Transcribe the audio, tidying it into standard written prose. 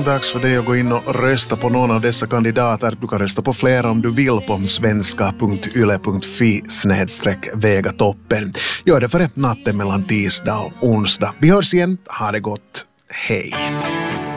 dags för dig att gå in och rösta på någon av dessa kandidater. Du kan rösta på flera om du vill på svenska.yle.fi/Vegatoppen. Gör det före natten mellan tisdag och onsdag. Vi hörs igen. Ha det gott. Hej.